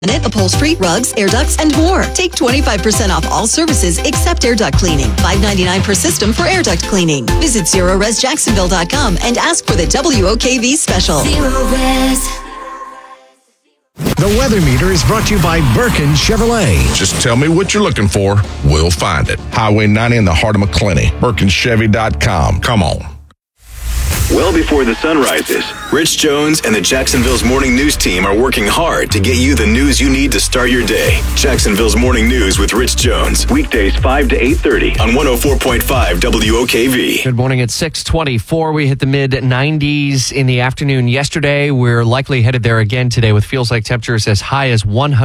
upholstery, rugs, air ducts, and more. Take 25% off all services except air duct cleaning. $5.99 per system for air duct cleaning. Visit ZeroResJacksonville.com and ask for the WOKV special. Zero Res. The Weather Meter is brought to you by Birkin Chevrolet. Just tell me what you're looking for. We'll find it. Highway 90 in the heart of McClenny. BirkinChevy.com. Come on. Well before the sun rises, Rich Jones and the Jacksonville's Morning News team are working hard to get you the news you need to start your day. Jacksonville's Morning News with Rich Jones. Weekdays 5 to 8:30 on 104.5 WOKV. Good morning. At 6:24, we hit the mid-90s in the afternoon yesterday. We're likely headed there again today with feels like temperatures as high as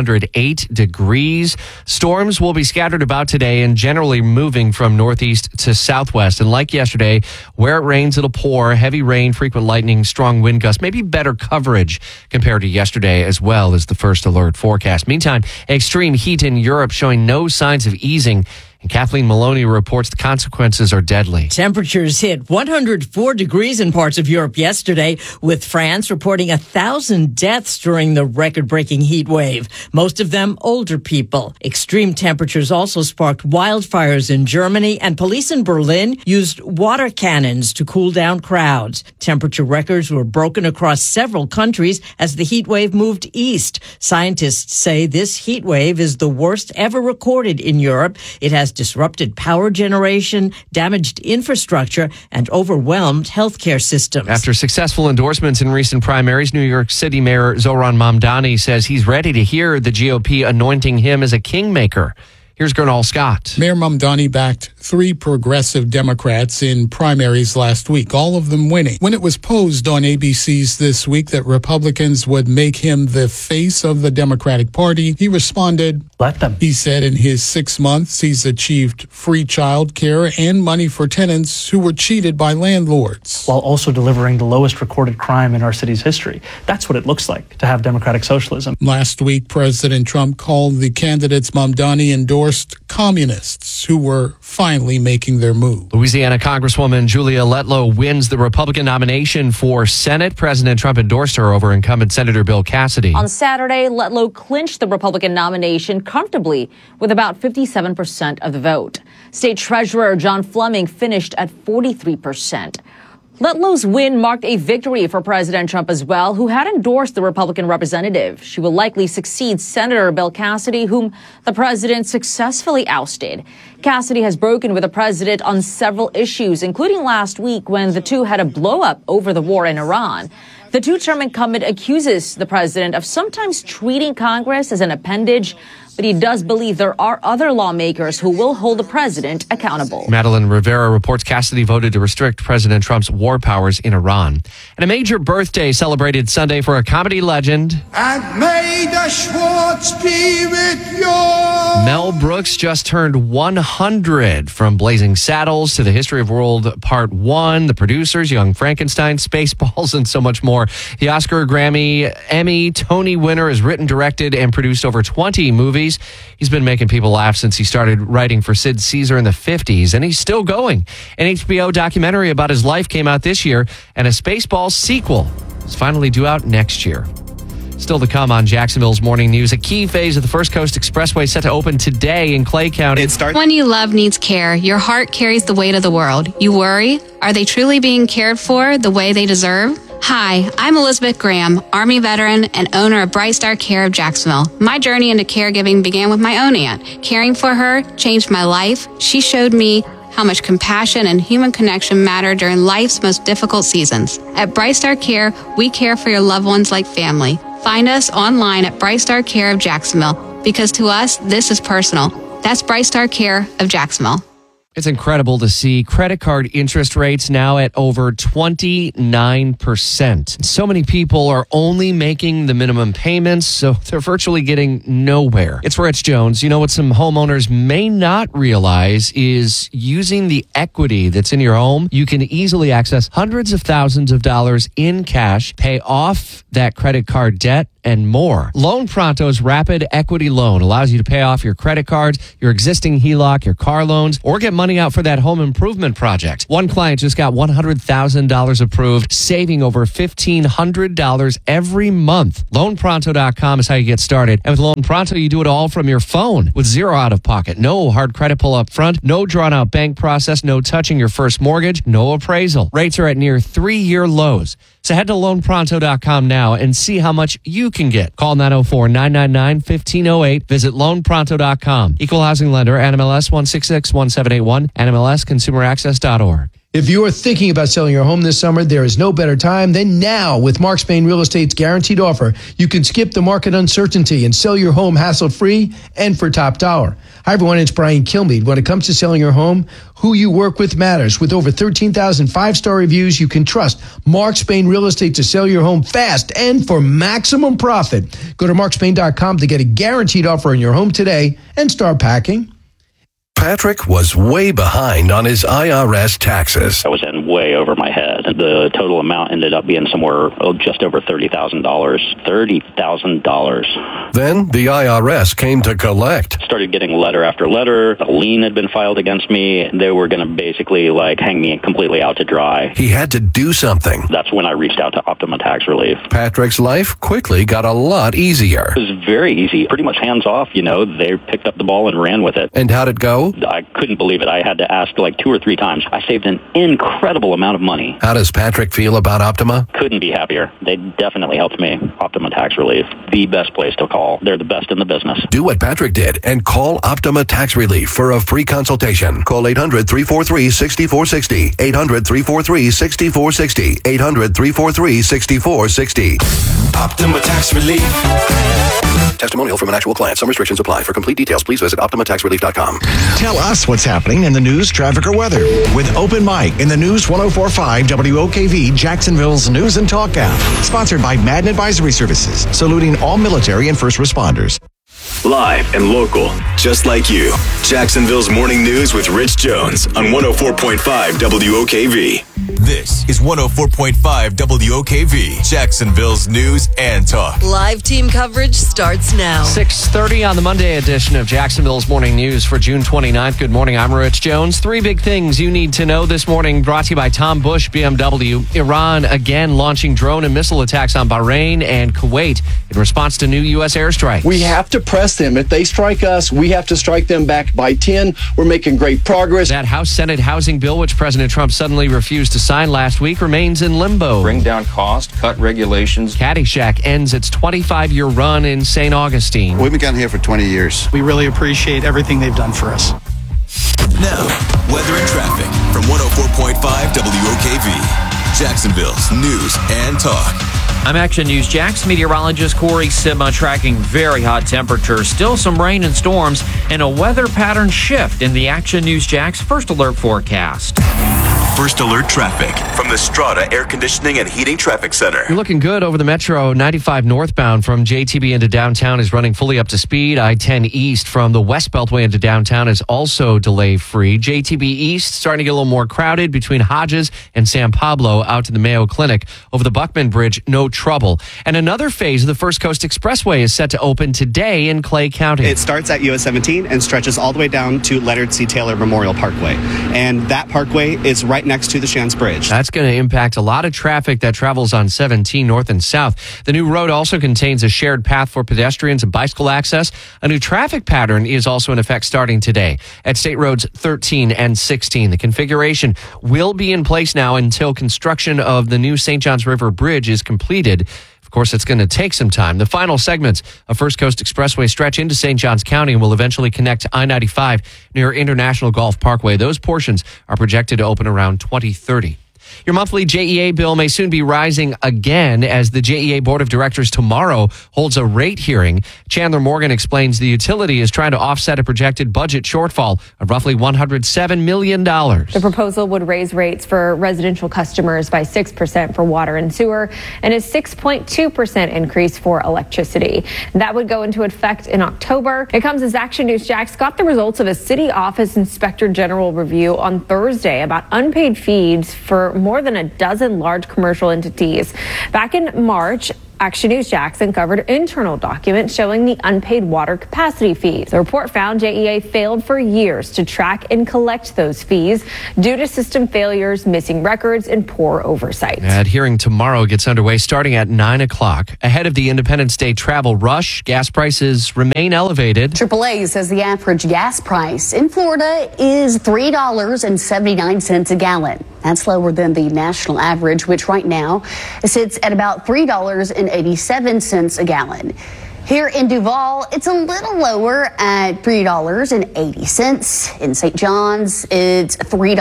108 degrees. Storms will be scattered about today and generally moving from northeast to southwest. And like yesterday, where it rains, it'll pour. Heavy rain, frequent lightning, strong wind gusts, maybe better coverage compared to yesterday as well as the first alert forecast. Meantime, extreme heat in Europe showing no signs of easing. And Kathleen Maloney reports the consequences are deadly. Temperatures hit 104 degrees in parts of Europe yesterday, with France reporting 1,000 deaths during the record-breaking heat wave, most of them older people. Extreme temperatures also sparked wildfires in Germany, and police in Berlin used water cannons to cool down crowds. Temperature records were broken across several countries as the heat wave moved east. Scientists say this heat wave is the worst ever recorded in Europe. It has disrupted power generation, damaged infrastructure, and overwhelmed healthcare systems. After successful endorsements in recent primaries, New York City Mayor Zohran Mamdani says he's ready to hear the GOP anointing him as a kingmaker. Here's Gernal Scott. Mayor Mamdani backed 3 progressive Democrats in primaries last week, all of them winning. When it was posed on ABC's This Week that Republicans would make him the face of the Democratic Party, he responded, "Let them." He said in his 6 months, he's achieved free child care and money for tenants who were cheated by landlords. While also delivering the lowest recorded crime in our city's history. That's what it looks like to have democratic socialism. Last week, President Trump called the candidates Mamdani endorsed communists who were finally making their move. Louisiana Congresswoman Julia Letlow wins the Republican nomination for Senate. President Trump endorsed her over incumbent Senator Bill Cassidy. On Saturday, Letlow clinched the Republican nomination comfortably with about 57% of the vote. State Treasurer John Fleming finished at 43%. Letlow's win marked a victory for President Trump as well, who had endorsed the Republican representative. She will likely succeed Senator Bill Cassidy, whom the president successfully ousted. Cassidy has broken with the president on several issues, including last week when the two had a blow-up over the war in Iran. The two-term incumbent accuses the president of sometimes treating Congress as an appendage, but he does believe there are other lawmakers who will hold the president accountable. Madeline Rivera reports Cassidy voted to restrict President Trump's war powers in Iran. And a major birthday celebrated Sunday for a comedy legend. And may the Schwartz be with you. Mel Brooks just turned 100. From Blazing Saddles to The History of World Part 1, The Producers, Young Frankenstein, Spaceballs, and so much more. The Oscar, Grammy, Emmy, Tony winner has written, directed, and produced over 20 movies. He's been making people laugh since he started writing for Sid Caesar in the 50s, and he's still going. An HBO documentary about his life came out this year, and a Spaceballs sequel is finally due out next year. Still to come on Jacksonville's Morning News, a key phase of the First Coast Expressway set to open today in Clay County. When you love needs care, your heart carries the weight of the world. You worry, are they truly being cared for the way they deserve? Hi, I'm Elizabeth Graham, Army veteran and owner of Bright Star Care of Jacksonville. My journey into caregiving began with my own aunt. Caring for her changed my life. She showed me how much compassion and human connection matter during life's most difficult seasons. At Bright Star Care, we care for your loved ones like family. Find us online at Bright Star Care of Jacksonville, because to us, this is personal. That's Bright Star Care of Jacksonville. It's incredible to see credit card interest rates now at over 29%. So many people are only making the minimum payments, so they're virtually getting nowhere. It's Rich Jones. You know what some homeowners may not realize is using the equity that's in your home, you can easily access hundreds of thousands of dollars in cash, pay off that credit card debt, and more. Loan Pronto's Rapid Equity Loan allows you to pay off your credit cards, your existing HELOC, your car loans, or get money out for that home improvement project. One client just got $100,000 approved, saving over $1,500 every month. LoanPronto.com is how you get started. And with Loan Pronto, you do it all from your phone with zero out of pocket, no hard credit pull up front, no drawn out bank process, no touching your first mortgage, no appraisal. Rates are at near 3-year lows. So head to LoanPronto.com now and see how much you can get. Call 904-999-1508. Visit LoanPronto.com. Equal housing lender, NMLS 1661781, NMLSConsumerAccess.org. If you are thinking about selling your home this summer, there is no better time than now. With Mark Spain Real Estate's guaranteed offer, you can skip the market uncertainty and sell your home hassle-free and for top dollar. Hi, everyone. It's Brian Kilmeade. When it comes to selling your home, who you work with matters. With over 13,000 five-star reviews, you can trust Mark Spain Real Estate to sell your home fast and for maximum profit. Go to markspain.com to get a guaranteed offer on your home today and start packing. Patrick was way behind on his IRS taxes. I was in way over my head. The total amount ended up being somewhere just over $30,000. $30,000. Then the IRS came to collect. Started getting letter after letter. A lien had been filed against me. They were going to basically hang me completely out to dry. He had to do something. That's when I reached out to Optima Tax Relief. Patrick's life quickly got a lot easier. It was very easy. Pretty much hands off, They picked up the ball and ran with it. And how'd it go? I couldn't believe it. I had to ask 2 or 3 times. I saved an incredible amount of money. How does Patrick feel about Optima? Couldn't be happier. They definitely helped me. Optima Tax Relief, the best place to call. They're the best in the business. Do what Patrick did and call Optima Tax Relief for a free consultation. Call 800-343-6460. 800-343-6460. 800-343-6460. Optima Tax Relief. Testimonial from an actual client. Some restrictions apply. For complete details, please visit OptimaTaxRelief.com. Tell us what's happening in the news, traffic, or weather with Open Mic in the News 104.5 WOKV Jacksonville's News and Talk app. Sponsored by Madden Advisory Services, saluting all military and first responders. Live and local, just like you. Jacksonville's Morning News with Rich Jones on 104.5 WOKV. This is 104.5 WOKV, Jacksonville's News and Talk. Live team coverage starts now. 6:30 on the Monday edition of Jacksonville's Morning News for June 29th. Good morning, I'm Rich Jones. 3 big things you need to know this morning, brought to you by Tom Bush BMW. Iran again launching drone and missile attacks on Bahrain and Kuwait in response to new U.S. airstrikes. We have to press them. If they strike us, we have to strike them back by 10. We're making great progress. That House Senate housing bill, which President Trump suddenly refused to sign last week, remains in limbo. Bring down cost, cut regulations. Caddyshack ends its 25-year run in St. Augustine. We've been down here for 20 years. We really appreciate everything they've done for us. Now, weather and traffic from 104.5 WOKV, Jacksonville's News and Talk. I'm Action News Jax meteorologist Corey Sima tracking very hot temperatures, still some rain and storms, and a weather pattern shift in the Action News Jax First Alert forecast. First Alert traffic from the Strata Air Conditioning and Heating Traffic Center. You're looking good over the Metro. 95 northbound from JTB into downtown is running fully up to speed. I-10 east from the West Beltway into downtown is also delay-free. JTB east starting to get a little more crowded between Hodges and San Pablo out to the Mayo Clinic. Over the Buckman Bridge, no trouble. And another phase of the First Coast Expressway is set to open today in Clay County. It starts at US 17 and stretches all the way down to Leonard C. Taylor Memorial Parkway. And that parkway is right next to the Shands Bridge. That's going to impact a lot of traffic that travels on 17 north and south. The new road also contains a shared path for pedestrians and bicycle access. A new traffic pattern is also in effect starting today at State Roads 13 and 16. The configuration will be in place now until construction of the new St. Johns River Bridge is completed. Of course, it's going to take some time. The final segments of First Coast Expressway stretch into St. Johns County and will eventually connect to I-95 near International Golf Parkway. Those portions are projected to open around 2030. Your monthly JEA bill may soon be rising again as the JEA Board of Directors tomorrow holds a rate hearing. Chandler Morgan explains the utility is trying to offset a projected budget shortfall of roughly $107 million. The proposal would raise rates for residential customers by 6% for water and sewer and a 6.2% increase for electricity. That would go into effect in October. It comes as Action News Jax got the results of a city office inspector general review on Thursday about unpaid fees for more than a dozen large commercial entities. Back in March, Action News Jackson covered internal documents showing the unpaid water capacity fees. The report found JEA failed for years to track and collect those fees due to system failures, missing records, and poor oversight. That hearing tomorrow gets underway starting at 9 o'clock. Ahead of the Independence Day travel rush, gas prices remain elevated. AAA says the average gas price in Florida is $3.79 a gallon. That's lower than the national average, which right now sits at about $3.87 a gallon. Here in Duval, it's a little lower at $3.80. In St. John's, it's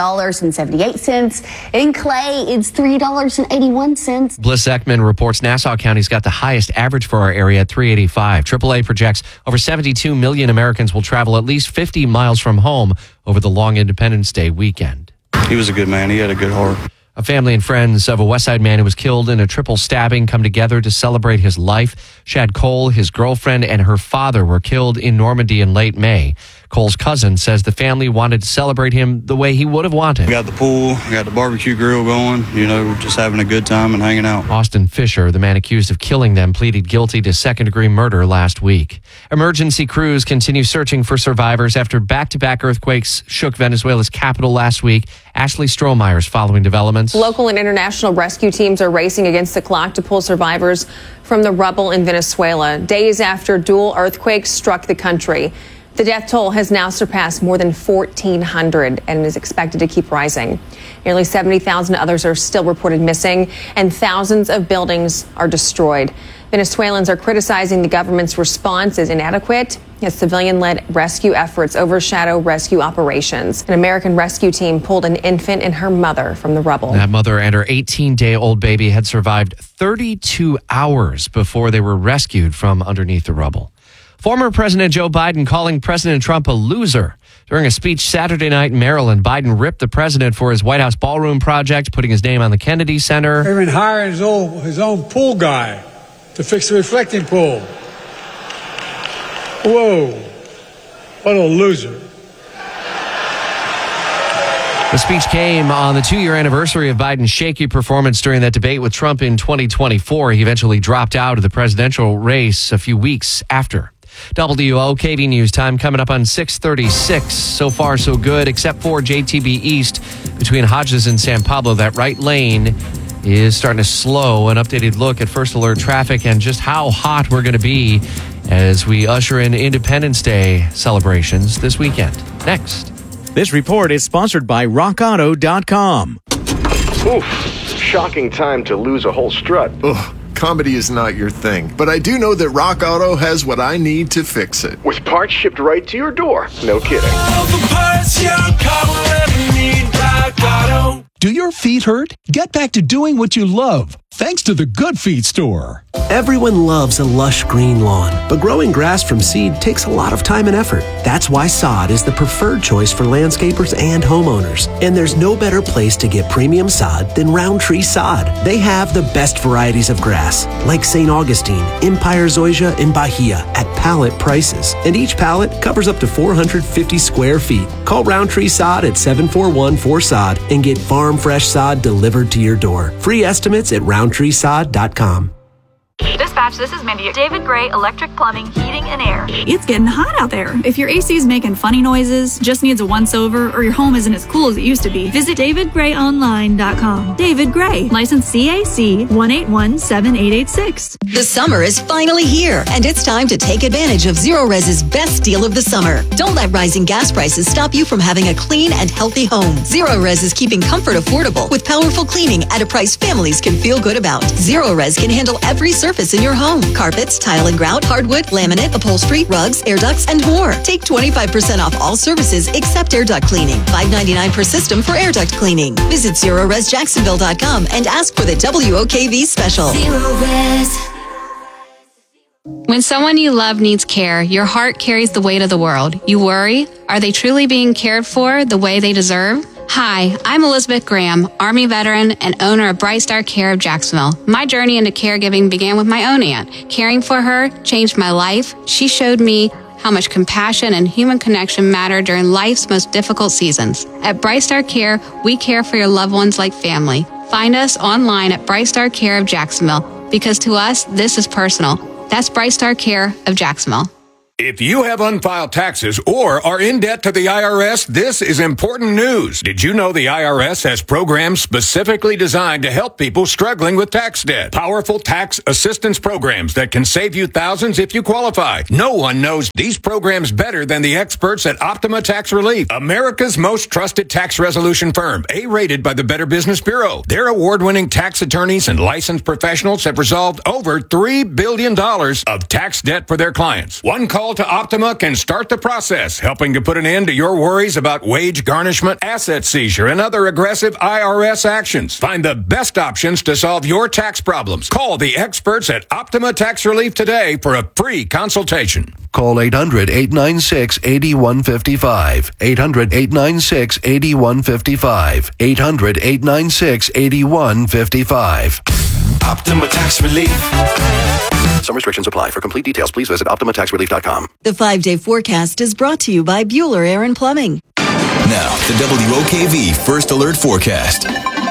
$3.78. In Clay, it's $3.81. Bliss Ekman reports Nassau County's got the highest average for our area at $3.85. AAA projects over 72 million Americans will travel at least 50 miles from home over the long Independence Day weekend. He was a good man. He had a good heart. A family and friends of a West Side man who was killed in a triple stabbing come together to celebrate his life. Shad Cole, his girlfriend, and her father were killed in Normandy in late May. Cole's cousin says the family wanted to celebrate him the way he would have wanted. We got the pool, we got the barbecue grill going, just having a good time and hanging out. Austin Fisher, the man accused of killing them, pleaded guilty to second-degree murder last week. Emergency crews continue searching for survivors after back-to-back earthquakes shook Venezuela's capital last week. Ashley Strohmeyer's following developments. Local and international rescue teams are racing against the clock to pull survivors from the rubble in Venezuela, days after dual earthquakes struck the country. The death toll has now surpassed more than 1,400 and is expected to keep rising. Nearly 70,000 others are still reported missing, and thousands of buildings are destroyed. Venezuelans are criticizing the government's response as inadequate as civilian-led rescue efforts overshadow rescue operations. An American rescue team pulled an infant and her mother from the rubble. That mother and her 18-day-old baby had survived 32 hours before they were rescued from underneath the rubble. Former President Joe Biden calling President Trump a loser. During a speech Saturday night in Maryland, Biden ripped the president for his White House ballroom project, putting his name on the Kennedy Center. Even hiring his own pool guy to fix the reflecting pool. Whoa, what a loser. The speech came on the 2-year anniversary of Biden's shaky performance during that debate with Trump in 2024. He eventually dropped out of the presidential race a few weeks after. WOKV News time coming up on 6:36. So far, so good, except for JTB East between Hodges and San Pablo. That right lane is starting to slow. An updated look at First Alert traffic and just how hot we're going to be as we usher in Independence Day celebrations this weekend. Next. This report is sponsored by RockAuto.com. Oof, shocking time to lose a whole strut. Ugh, comedy is not your thing, but I do know that Rock Auto has what I need to fix it. With parts shipped right to your door. No kidding. All the parts your car will ever need, Rock Auto. Do your feet hurt? Get back to doing what you love, thanks to the Good Feet store. Everyone loves a lush green lawn, but growing grass from seed takes a lot of time and effort. That's why sod is the preferred choice for landscapers and homeowners. And there's no better place to get premium sod than Roundtree Sod. They have the best varieties of grass, like St. Augustine, Empire Zoysia, and Bahia, at pallet prices. And each pallet covers up to 450 square feet. Call Roundtree Sod at 741-4SOD and get farm fresh sod delivered to your door. Free estimates at RoundtreeSod.com. Dispatch, this is Mindy. David Gray Electric Plumbing, Heating and Air. It's getting hot out there. If your AC is making funny noises, just needs a once-over, or your home isn't as cool as it used to be, visit DavidGrayOnline.com. David Gray, license CAC 1817886. The summer is finally here, and it's time to take advantage of Zero Res's best deal of the summer. Don't let rising gas prices stop you from having a clean and healthy home. Zero Res is keeping comfort affordable with powerful cleaning at a price families can feel good about. Zero Res can handle every surface in your home. Carpets, tile and grout, hardwood, laminate, upholstery, rugs, air ducts, and more. Take 25% off all services except air duct cleaning. $5.99 per system for air duct cleaning. Visit ZeroResJacksonville.com and ask for the WOKV special. Zero Res. When someone you love needs care, your heart carries the weight of the world. You worry, are they truly being cared for the way they deserve? Hi, I'm Elizabeth Graham, Army veteran and owner of Bright Star Care of Jacksonville. My journey into caregiving began with my own aunt. Caring for her changed my life. She showed me how much compassion and human connection matter during life's most difficult seasons. At Bright Star Care, we care for your loved ones like family. Find us online at Bright Star Care of Jacksonville because to us, this is personal. That's Bright Star Care of Jacksonville. If you have unfiled taxes or are in debt to the IRS, this is important news. Did you know the IRS has programs specifically designed to help people struggling with tax debt? Powerful tax assistance programs that can save you thousands if you qualify. No one knows these programs better than the experts at Optima Tax Relief, America's most trusted tax resolution firm, A-rated by the Better Business Bureau. Their award-winning tax attorneys and licensed professionals have resolved over $3 billion of tax debt for their clients. One call to Optima can start the process, helping to put an end to your worries about wage garnishment, asset seizure, and other aggressive IRS actions. Find the best options to solve your tax problems. Call the experts at Optima Tax Relief today for a free consultation. Call 800-896-8155. 800-896-8155. 800-896-8155. Optima Tax Relief. Some restrictions apply. For complete details, please visit OptimaTaxRelief.com. The 5-day forecast is brought to you by Bueller Air and Plumbing. Now, the WOKV First Alert Forecast.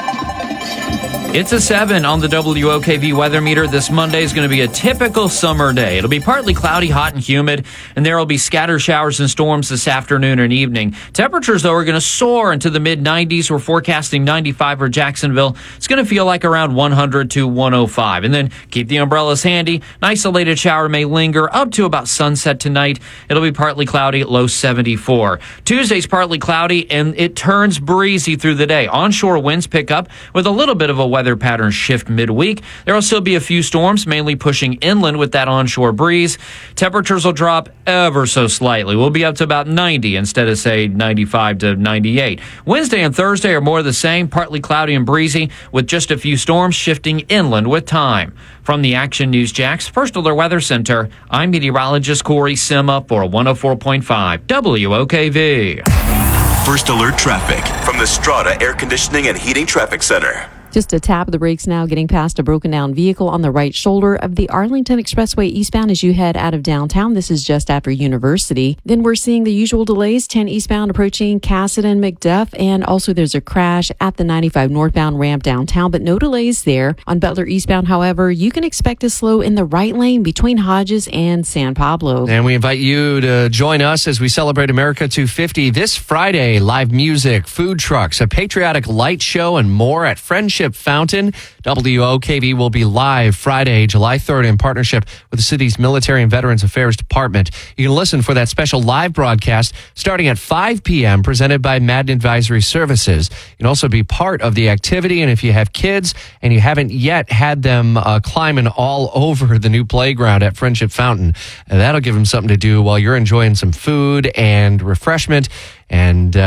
It's a 7 on the WOKV weather meter. This Monday is going to be a typical summer day. It'll be partly cloudy, hot, and humid, and there will be scattered showers and storms this afternoon and evening. Temperatures, though, are going to soar into the mid-90s. We're forecasting 95 for Jacksonville. It's going to feel like around 100 to 105. And then keep the umbrellas handy. An isolated shower may linger up to about sunset tonight. It'll be partly cloudy, low 74. Tuesday's partly cloudy, and it turns breezy through the day. Onshore winds pick up with a little bit of a weather pattern shift midweek. There will still be a few storms, mainly pushing inland with that onshore breeze. Temperatures will drop ever so slightly. We'll be up to about 90 instead of, say, 95 to 98. Wednesday and Thursday are more the same, partly cloudy and breezy, with just a few storms shifting inland with time. From the Action News Jax First Alert Weather Center, I'm meteorologist Corey Sima for 104.5 WOKV. First Alert Traffic from the Strata Air Conditioning and Heating Traffic Center. Just a tap of the brakes now, getting past a broken down vehicle on the right shoulder of the Arlington Expressway eastbound as you head out of downtown. This is just after University. Then we're seeing the usual delays, 10 eastbound approaching Cassidy and McDuff, and also there's a crash at the 95 northbound ramp downtown, but no delays there. On Butler eastbound, however, you can expect a slow in the right lane between Hodges and San Pablo. And we invite you to join us as we celebrate America 250 this Friday. Live music, food trucks, a patriotic light show, and more at Friendship Fountain. WOKV will be live Friday, July 3rd in partnership with the city's Military and Veterans Affairs Department. You can listen for that special live broadcast starting at 5 p.m. presented by Madden Advisory Services. You can also be part of the activity, and if you have kids and you haven't yet had them climbing all over the new playground at Friendship Fountain, that'll give them something to do while you're enjoying some food and refreshment and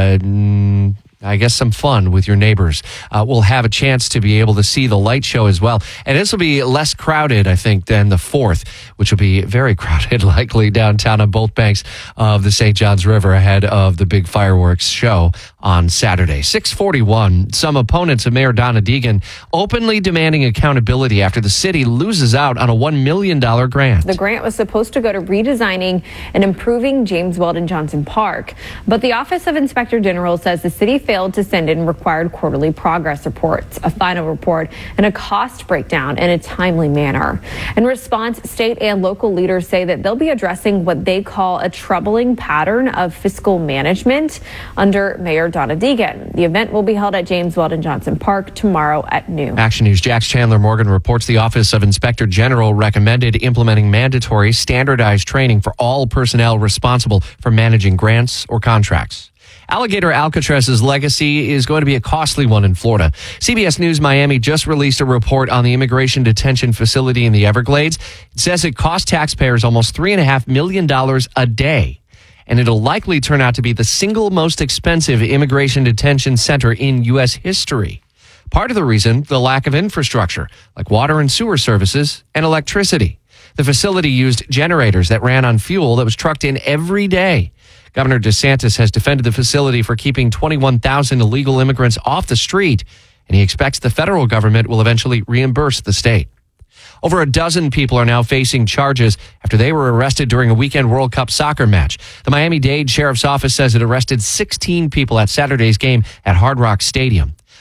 I guess some fun with your neighbors. We'll have a chance to be able to see the light show as well. And this will be less crowded, I think, than the 4th, which will be very crowded, likely downtown on both banks of the St. Johns River ahead of the big fireworks show on Saturday. 641, some opponents of Mayor Donna Deegan openly demanding accountability after the city loses out on a $1 million grant. The grant was supposed to go to redesigning and improving James Weldon Johnson Park. But the Office of Inspector General says the city failed to send in required quarterly progress reports, a final report, and a cost breakdown in a timely manner. In response, state and local leaders say that they'll be addressing what they call a troubling pattern of fiscal management under Mayor Donna Deegan. The event will be held at James Weldon Johnson Park tomorrow at noon. Action News Jax Chandler Morgan reports the Office of Inspector General recommended implementing mandatory standardized training for all personnel responsible for managing grants or contracts. Alligator Alcatraz's legacy is going to be a costly one in Florida. CBS News Miami just released a report on the immigration detention facility in the Everglades. It says it cost taxpayers almost $3.5 million a day, and it'll likely turn out to be the single most expensive immigration detention center in U.S. history. Part of the reason, the lack of infrastructure, like water and sewer services and electricity. The facility used generators that ran on fuel that was trucked in every day. Governor DeSantis has defended the facility for keeping 21,000 illegal immigrants off the street, and he expects the federal government will eventually reimburse the state. Over a dozen people are now facing charges after they were arrested during a weekend World Cup soccer match. The Miami-Dade Sheriff's Office says it arrested 16 people at Saturday's game at Hard Rock Stadium.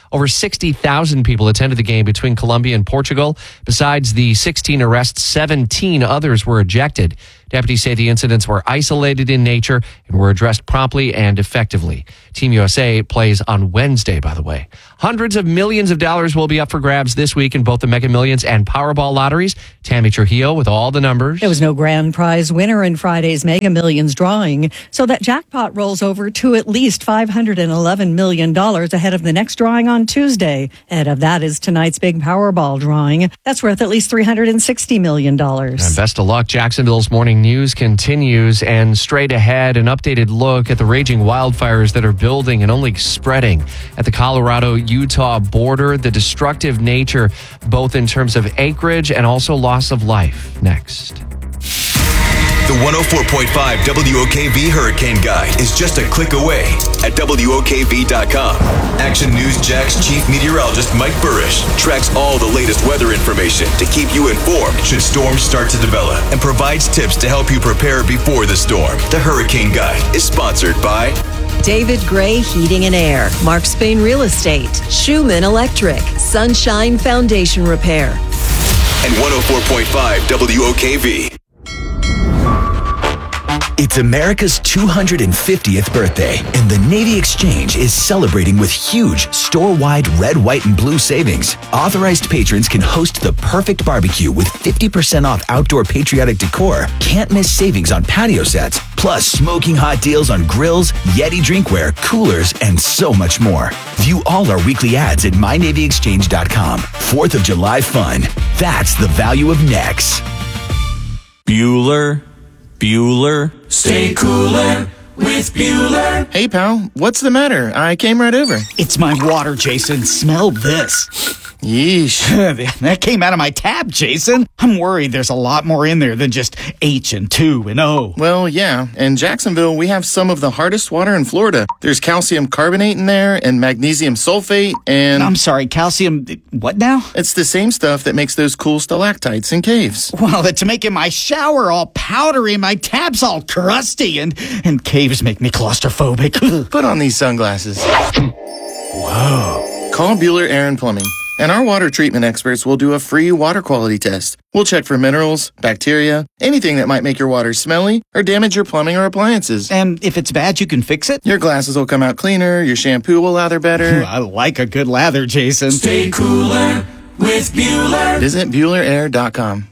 Over 60,000 people attended the game between Colombia and Portugal. Besides the 16 arrests, 17 others were ejected. Deputies say the incidents were isolated in nature and were addressed promptly and effectively. Team USA plays on Wednesday, by the way. Hundreds of millions of dollars will be up for grabs this week in both the Mega Millions and Powerball lotteries. Tammy Trujillo with all the numbers. There was no grand prize winner in Friday's Mega Millions drawing, so that jackpot rolls over to at least $511 million ahead of the next drawing on Tuesday. Ahead of that is tonight's big Powerball drawing. That's worth at least $360 million. And best of luck. Jacksonville's morning news continues, and straight ahead, an updated look at the raging wildfires that are building and only spreading at the Colorado-Utah border, the destructive nature both in terms of acreage and also loss of life. Next. The 104.5 WOKV Hurricane Guide is just a click away at WOKV.com. Action News Jack's chief meteorologist Mike Burrish tracks all the latest weather information to keep you informed should storms start to develop and provides tips to help you prepare before the storm. The Hurricane Guide is sponsored by David Gray Heating and Air, Mark Spain Real Estate, Schumann Electric, Sunshine Foundation Repair, and 104.5 WOKV. It's America's 250th birthday, and the Navy Exchange is celebrating with huge store-wide red, white, and blue savings. Authorized patrons can host the perfect barbecue with 50% off outdoor patriotic decor, can't-miss savings on patio sets, plus smoking hot deals on grills, Yeti drinkware, coolers, and so much more. View all our weekly ads at mynavyexchange.com. 4th of July fun. That's the value of Nex. Bueller. Stay cooler with Bueller. Hey, pal, what's the matter? I came right over. It's my water, Jason. Smell this. Yeesh. That came out of my tap, Jason. I'm worried there's a lot more in there than just H and 2 and O. Well, yeah. In Jacksonville, we have some of the hardest water in Florida. There's calcium carbonate in there and magnesium sulfate and... I'm sorry, calcium... what now? It's the same stuff that makes those cool stalactites in caves. Well, to make in my shower all powdery, my tap's all crusty, and caves make me claustrophobic. Put on these sunglasses. Whoa. Call Bueller Air and Plumbing, and our water treatment experts will do a free water quality test. We'll check for minerals, bacteria, anything that might make your water smelly or damage your plumbing or appliances. And if it's bad, you can fix it? Your glasses will come out cleaner, your shampoo will lather better. I like a good lather, Jason. Stay cooler with Bueller. Visit BuellerAir.com.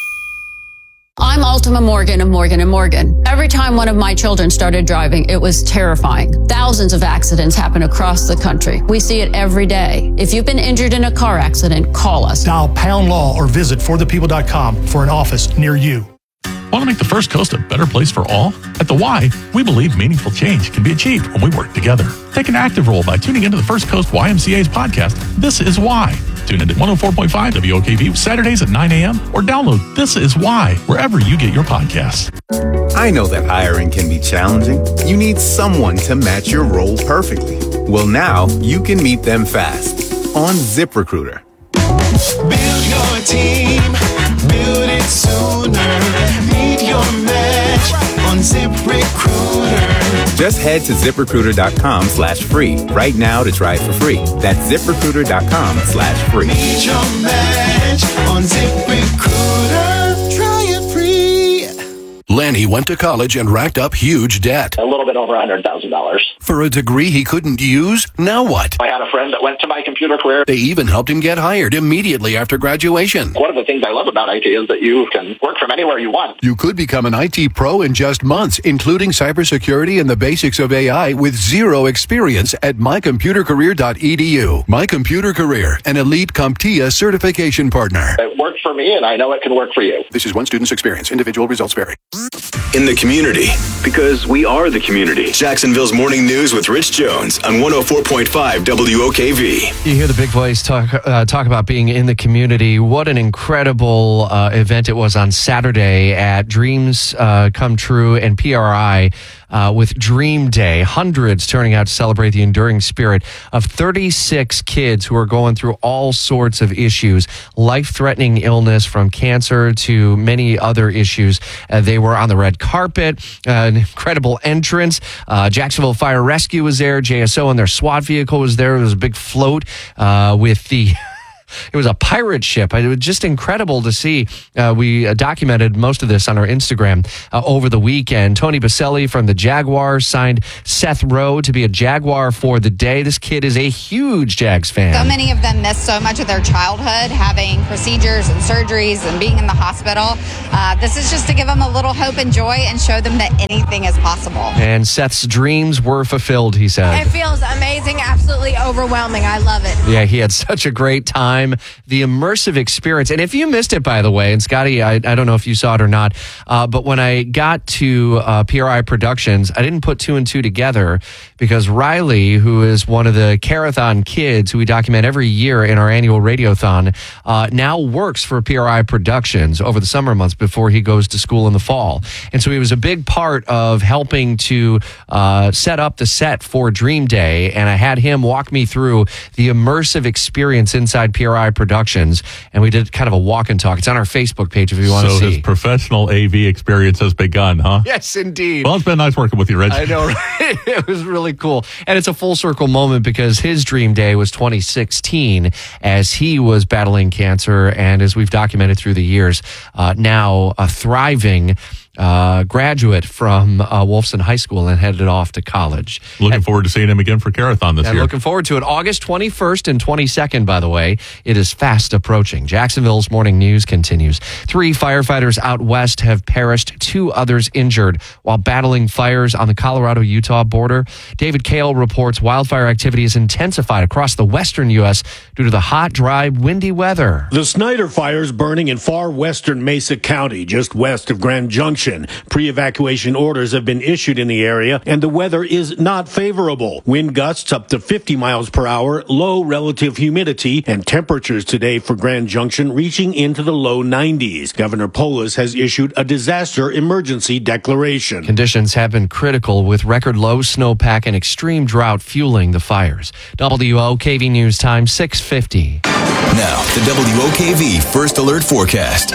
I'm Ultima Morgan of Morgan & Morgan. Every time one of my children started driving, it was terrifying. Thousands of accidents happen across the country. We see it every day. If you've been injured in a car accident, call us. Dial # law or visit forthepeople.com for an office near you. Want to make the First Coast a better place for all? At the Y, we believe meaningful change can be achieved when we work together. Take an active role by tuning into the First Coast YMCA's podcast, This Is Why. Tune in at 104.5 WOKV Saturdays at 9 a.m. or download This Is Why wherever you get your podcasts. I know that hiring can be challenging. You need someone to match your role perfectly. Well, now you can meet them fast on ZipRecruiter. Build your team, build it sooner. Meet your match on ZipRecruiter. Just head to ZipRecruiter.com/free right now to try it for free. That's ZipRecruiter.com/free. Meet your match on ZipRecruiter. Try it free. Lanny went to college and racked up huge debt. A little bit over $100,000. For a degree he couldn't use? Now what? I had a friend that went to my computer career. They even helped him get hired immediately after graduation. One of the things I love about IT is that you can work from anywhere you want. You could become an IT pro in just months, including cybersecurity and the basics of AI with zero experience at mycomputercareer.edu. My Computer Career, an elite CompTIA certification partner. It worked for me, and I know it can work for you. This is one student's experience. Individual results vary. In the community, because we are the community. Jacksonville's Morning News with Rich Jones on 104.5 WOKV. You hear the big voice talk about being in the community. What an incredible event it was on Saturday at Dreams Come True and PRI with Dream Day. Hundreds turning out to celebrate the enduring spirit of 36 kids who are going through all sorts of issues, life-threatening illness from cancer to many other issues. They were on the red carpet an incredible entrance. Jacksonville Fire Rescue was there. JSO and their SWAT vehicle was there. There was a big float with the... It was a pirate ship. It was just incredible to see. We documented most of this on our Instagram over the weekend. Tony Baselli from the Jaguars signed Seth Rowe to be a Jaguar for the day. This kid is a huge Jags fan. So many of them miss so much of their childhood, having procedures and surgeries and being in the hospital. This is just to give them a little hope and joy and show them that anything is possible. And Seth's dreams were fulfilled, he said. It feels amazing, absolutely overwhelming. I love it. Yeah, he had such a great time. The immersive experience. And if you missed it, by the way, and Scotty, I don't know if you saw it or not, but when I got to PRI Productions, I didn't put two and two together because Riley, who is one of the Carathon kids who we document every year in our annual Radiothon, now works for PRI Productions over the summer months before he goes to school in the fall. And so he was a big part of helping to set up the set for Dream Day. And I had him walk me through the immersive experience inside PRI Productions, and we did kind of a walk and talk. It's on our Facebook page if you want to see. So his professional AV experience has begun, huh? Yes, indeed. Well, it's been nice working with you, Rich. I know, right? It was really cool. And it's a full circle moment because his dream day was 2016 as he was battling cancer, and as we've documented through the years, now a thriving graduate from Wolfson High School and headed off to college. Looking forward to seeing him again for Carathon this year. Looking forward to it. August 21st and 22nd, by the way. It is fast approaching. Jacksonville's morning news continues. 3 firefighters out west have perished, 2 others injured while battling fires on the Colorado-Utah border. David Kale reports wildfire activity is intensified across the western U.S. due to the hot, dry, windy weather. The Snyder Fire's burning in far western Mesa County, just west of Grand Junction. Pre-evacuation orders have been issued in the area, and the weather is not favorable. Wind gusts up to 50 miles per hour, low relative humidity, and temperatures today for Grand Junction reaching into the low 90s. Governor Polis has issued a disaster emergency declaration. Conditions have been critical with record low snowpack and extreme drought fueling the fires. WOKV News Time 6:50. Now, the WOKV First Alert Forecast.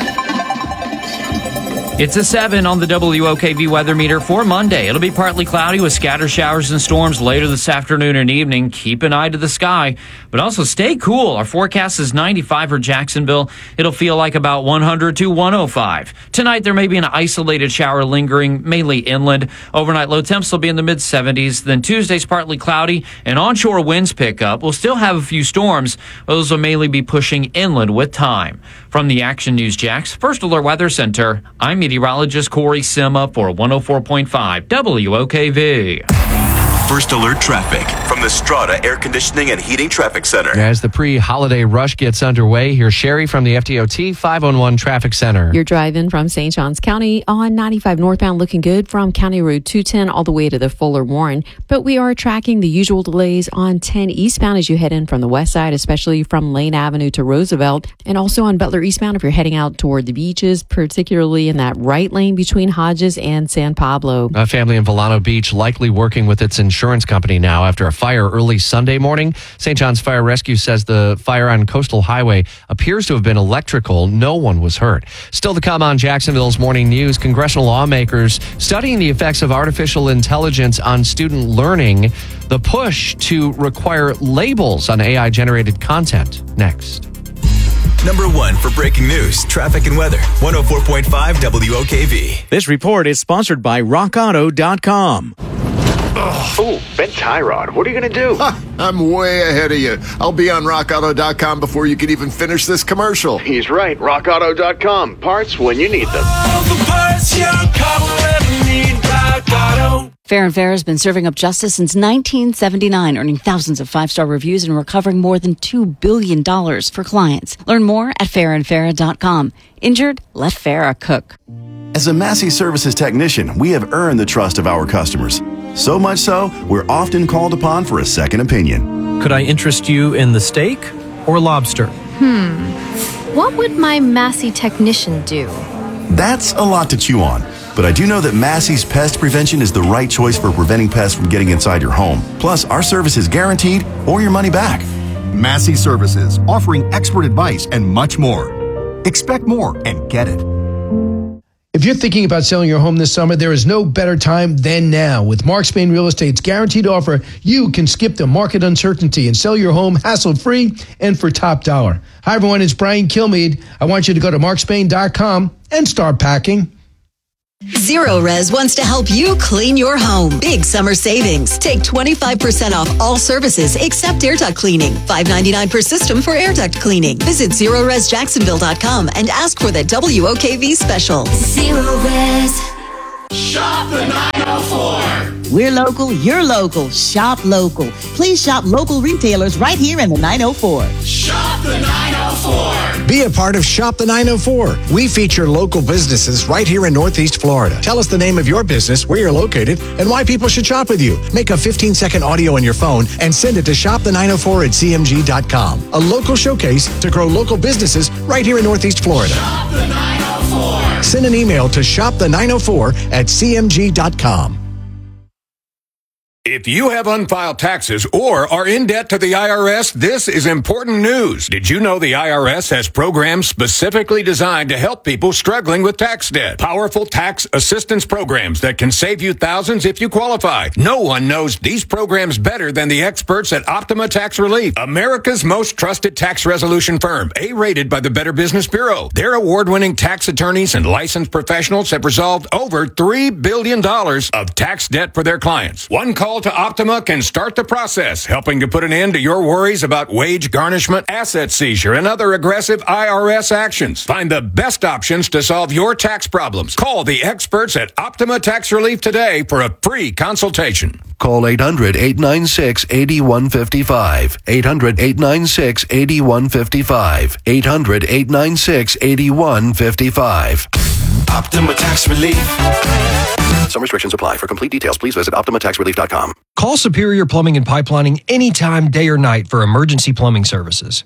It's a 7 on the WOKV weather meter for Monday. It'll be partly cloudy with scattered showers and storms later this afternoon and evening. Keep an eye to the sky, but also stay cool. Our forecast is 95 for Jacksonville. It'll feel like about 100 to 105. Tonight, there may be an isolated shower lingering, mainly inland. Overnight low temps will be in the mid-70s. Then Tuesday's partly cloudy and onshore winds pick up. We'll still have a few storms. Those will mainly be pushing inland with time. From the Action News Jax First Alert Weather Center, I'm meteorologist Corey Sima for 104.5 WOKV. First Alert Traffic from the Strata Air Conditioning and Heating Traffic Center. As the pre-holiday rush gets underway, here's Sherry from the FDOT 511 Traffic Center. You're driving from St. Johns County on 95 northbound looking good from County Road 210 all the way to the Fuller Warren. But we are tracking the usual delays on 10 eastbound as you head in from the west side, especially from Lane Avenue to Roosevelt, and also on Butler eastbound if you're heading out toward the beaches, particularly in that right lane between Hodges and San Pablo. A family in Volano Beach likely working with its insurance company now after a fire early Sunday morning. St. John's Fire Rescue says the fire on Coastal Highway appears to have been electrical. No one was hurt. Still to come on Jacksonville's Morning News, congressional lawmakers studying the effects of artificial intelligence on student learning, the push to require labels on AI-generated content. Next. Number 1 for breaking news, traffic, and weather. 104.5 WOKV. This report is sponsored by RockAuto.com. Oh, Ben Tyrod, what are you going to do? I'm way ahead of you. I'll be on RockAuto.com before you can even finish this commercial. He's right. RockAuto.com. Parts when you need them. All the parts your car will ever need. Rock Auto. Fair and Fair has been serving up justice since 1979, earning thousands of 5-star reviews and recovering more than $2 billion for clients. Learn more at fairandfarah.com. Injured? Let Farah cook. As a Massey Services technician, we have earned the trust of our customers. So much so, we're often called upon for a second opinion. Could I interest you in the steak or lobster? What would my Massey technician do? That's a lot to chew on. But I do know that Massey's Pest Prevention is the right choice for preventing pests from getting inside your home. Plus, our service is guaranteed or your money back. Massey Services, offering expert advice and much more. Expect more and get it. If you're thinking about selling your home this summer, there is no better time than now. With Mark Spain Real Estate's guaranteed offer, you can skip the market uncertainty and sell your home hassle-free and for top dollar. Hi, everyone. It's Brian Kilmeade. I want you to go to markspain.com and start packing. Zero Res wants to help you clean your home. Big summer savings. Take 25% off all services except air duct cleaning. $5.99 per system for air duct cleaning. Visit ZeroResJacksonville.com and ask for the WOKV special. Zero Res. Shop the 904. We're local, you're local. Shop local. Please shop local retailers right here in the 904. Shop the 904. Be a part of Shop the 904. We feature local businesses right here in Northeast Florida. Tell us the name of your business, where you're located, and why people should shop with you. Make a 15-second audio on your phone and send it to shopthe904@cmg.com. A local showcase to grow local businesses right here in Northeast Florida. Shop the 904. Send an email to shopthe904@cmg.com. If you have unfiled taxes or are in debt to the IRS, this is important news. Did you know the IRS has programs specifically designed to help people struggling with tax debt? Powerful tax assistance programs that can save you thousands if you qualify. No one knows these programs better than the experts at Optima Tax Relief, America's most trusted tax resolution firm, A-rated by the Better Business Bureau. Their award-winning tax attorneys and licensed professionals have resolved over $3 billion of tax debt for their clients. One call to Optima can start the process, helping to put an end to your worries about wage garnishment, asset seizure, and other aggressive IRS actions. Find the best options to solve your tax problems. Call the experts at Optima Tax Relief today for a free consultation. Call 800-896-8155. 800-896-8155. 800-896-8155. Optima Tax Relief. Some restrictions apply. For complete details, please visit OptimaTaxRelief.com. Call Superior Plumbing and Pipelining anytime, day or night for emergency plumbing services.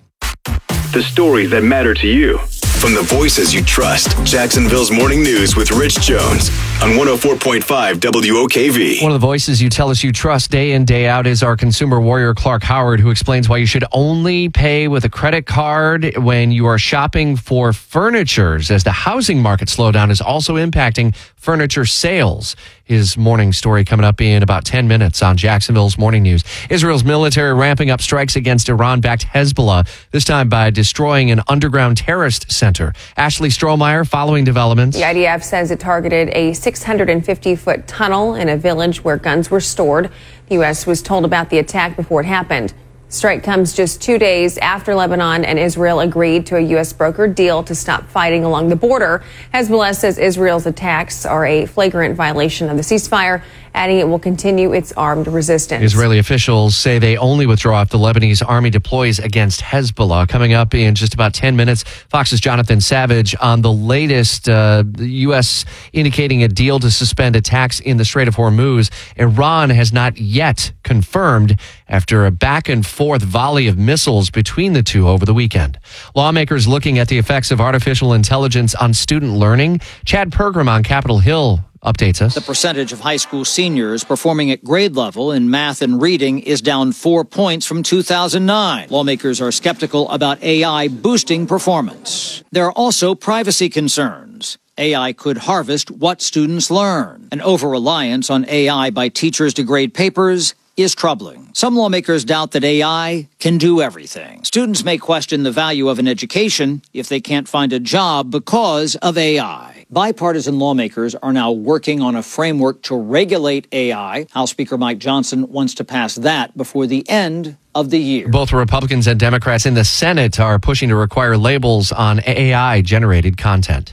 The stories that matter to you. From the voices you trust, Jacksonville's Morning News with Rich Jones on 104.5 WOKV. One of the voices you tell us you trust day in, day out is our consumer warrior, Clark Howard, who explains why you should only pay with a credit card when you are shopping for furnitures, as the housing market slowdown is also impacting furniture sales. His morning story coming up in about 10 minutes on Jacksonville's Morning News. Israel's military ramping up strikes against Iran-backed Hezbollah, this time by destroying an underground terrorist center. Ashley Strohmeyer following developments. The IDF says it targeted a 650-foot tunnel in a village where guns were stored. The U.S. was told about the attack before it happened. Strike comes just 2 days after Lebanon and Israel agreed to a U.S. brokered deal to stop fighting along the border. Hezbollah says Israel's attacks are a flagrant violation of the ceasefire, adding it will continue its armed resistance. Israeli officials say they only withdraw if the Lebanese army deploys against Hezbollah. Coming up in just about 10 minutes, Fox's Jonathan Savage on the latest, the U.S. indicating a deal to suspend attacks in the Strait of Hormuz. Iran has not yet confirmed after a back-and-forth volley of missiles between the two over the weekend. Lawmakers looking at the effects of artificial intelligence on student learning. Chad Pergram on Capitol Hill updates us. The percentage of high school seniors performing at grade level in math and reading is down 4 points from 2009. Lawmakers are skeptical about AI boosting performance. There are also privacy concerns. AI could harvest what students learn. An over-reliance on AI by teachers to grade papers is troubling. Some lawmakers doubt that AI can do everything. Students may question the value of an education if they can't find a job because of AI. Bipartisan lawmakers are now working on a framework to regulate AI. House Speaker Mike Johnson wants to pass that before the end of the year. Both Republicans and Democrats in the Senate are pushing to require labels on AI-generated content.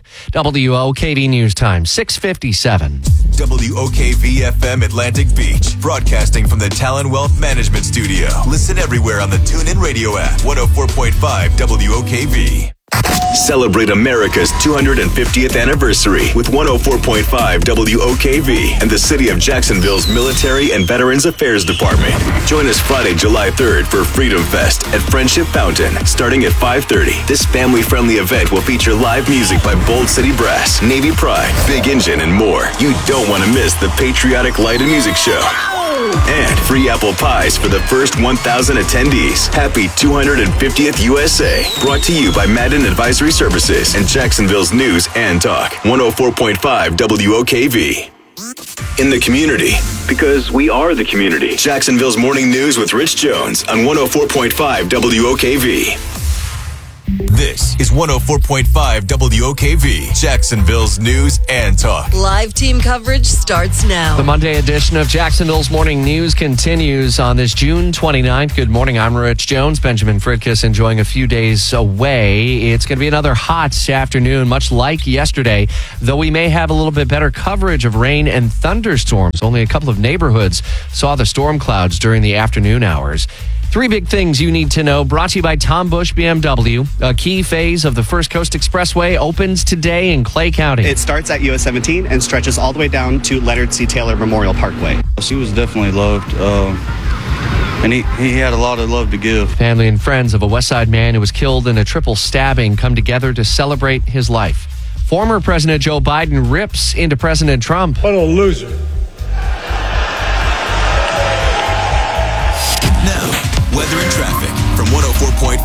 WOKV News Time, 6:57. WOKV-FM Atlantic Beach, broadcasting from the Talon Wealth Management Studio. Listen everywhere on the TuneIn Radio app, 104.5 WOKV. Celebrate America's 250th anniversary with 104.5 WOKV and the City of Jacksonville's Military and Veterans Affairs Department. Join us Friday, July 3rd for Freedom Fest at Friendship Fountain, starting at 5:30. This family-friendly event will feature live music by Bold City Brass, Navy Pride, Big Engine, and more. You don't want to miss the patriotic light and music show. And free apple pies for the first 1,000 attendees. Happy 250th USA. Brought to you by Madden Advisory Services and Jacksonville's News and Talk. 104.5 WOKV. In the community, because we are the community. Jacksonville's Morning News with Rich Jones on 104.5 WOKV. This is 104.5 WOKV, Jacksonville's News and Talk. Live team coverage starts now. The Monday edition of Jacksonville's Morning News continues on this June 29th. Good morning, I'm Rich Jones. Benjamin Fridkiss enjoying a few days away. It's going to be another hot afternoon, much like yesterday, though we may have a little bit better coverage of rain and thunderstorms. Only a couple of neighborhoods saw the storm clouds during the afternoon hours. Three big things you need to know, brought to you by Tom Bush BMW. A key phase of the First Coast Expressway opens today in Clay County. It starts at US 17 and stretches all the way down to Leonard C. Taylor Memorial Parkway. She was definitely loved, and he had a lot of love to give. Family and friends of a West Side man who was killed in a triple stabbing come together to celebrate his life. Former President Joe Biden rips into President Trump. What a loser. Weather and traffic from 104.5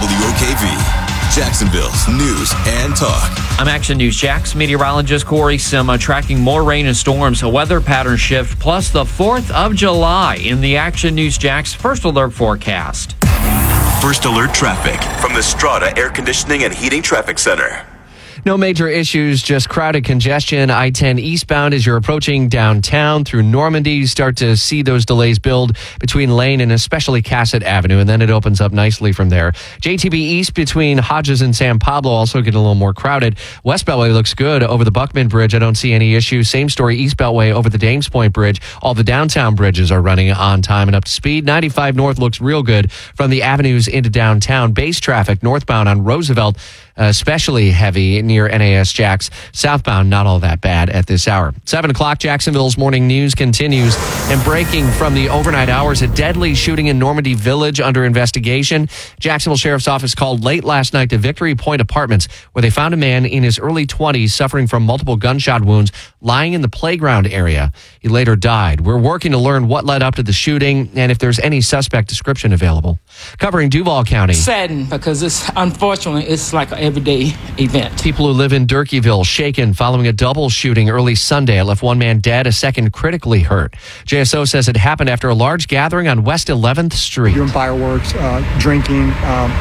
WOKV, Jacksonville's News and Talk. I'm Action News Jax meteorologist Corey Sima, tracking more rain and storms, a weather pattern shift, plus the 4th of July in the Action News Jax First Alert forecast. First Alert traffic from the Strata Air Conditioning and Heating Traffic Center. No major issues, just crowded congestion. I-10 eastbound as you're approaching downtown through Normandy. You start to see those delays build between Lane and especially Cassett Avenue, and then it opens up nicely from there. JTB East between Hodges and San Pablo also getting a little more crowded. West Beltway looks good over the Buckman Bridge. I don't see any issues. Same story, East Beltway over the Dames Point Bridge. All the downtown bridges are running on time and up to speed. 95 North looks real good from the avenues into downtown. Base traffic northbound on Roosevelt, especially heavy near NAS Jax. Southbound, not all that bad at this hour. 7 o'clock, Jacksonville's Morning News continues. And breaking from the overnight hours, a deadly shooting in Normandy Village under investigation. Jacksonville Sheriff's Office called late last night to Victory Point Apartments, where they found a man in his early 20s suffering from multiple gunshot wounds lying in the playground area. He later died. We're working to learn what led up to the shooting and if there's any suspect description available. Covering Duval County. Saddened because unfortunately it's like an everyday event. People who live in Durkeeville shaken following a double shooting early Sunday. It left one man dead, a second critically hurt. JSO says it happened after a large gathering on West 11th Street. Doing fireworks, drinking,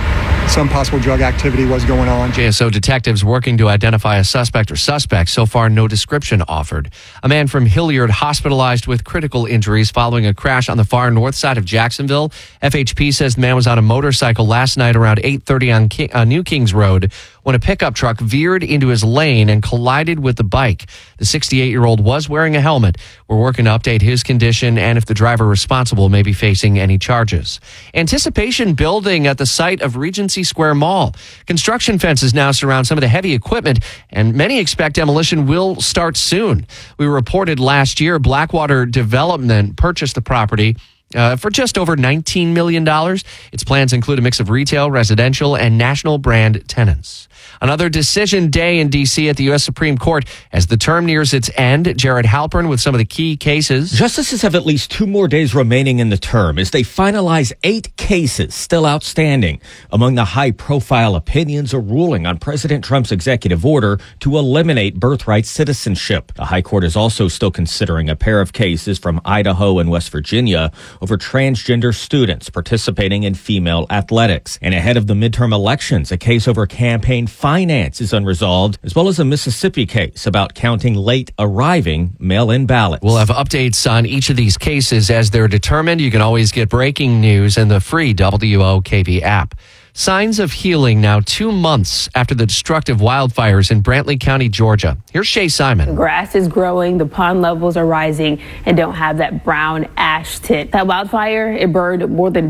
some possible drug activity was going on. JSO detectives working to identify a suspect or suspects. So far, no description offered. A man from Hilliard hospitalized with critical injuries following a crash on the far north side of Jacksonville. FHP says the man was on a motorcycle last night around 8:30 on New Kings Road when a pickup truck veered into his lane and collided with the bike. The 68-year-old was wearing a helmet. We're working to update his condition and if the driver responsible may be facing any charges. Anticipation building at the site of Regency Square Mall. Construction fences now surround some of the heavy equipment, and many expect demolition will start soon. We reported last year Blackwater Development purchased the property for just over $19 million. Its plans include a mix of retail, residential, and national brand tenants. Another decision day in D.C. at the U.S. Supreme Court as the term nears its end. Jared Halpern with some of the key cases. Justices have at least 2 more days remaining in the term as they finalize 8 cases still outstanding. Among the high-profile opinions, a ruling on President Trump's executive order to eliminate birthright citizenship. The High Court is also still considering a pair of cases from Idaho and West Virginia over transgender students participating in female athletics. And ahead of the midterm elections, a case over campaign finance is unresolved, as well as a Mississippi case about counting late arriving mail-in ballots. We'll have updates on each of these cases as they're determined. You can always get breaking news in the free WOKV app. Signs of healing now 2 months after the destructive wildfires in Brantley County, Georgia. Here's Shay Simon. The grass is growing, the pond levels are rising, and don't have that brown ash tint. That wildfire, it burned more than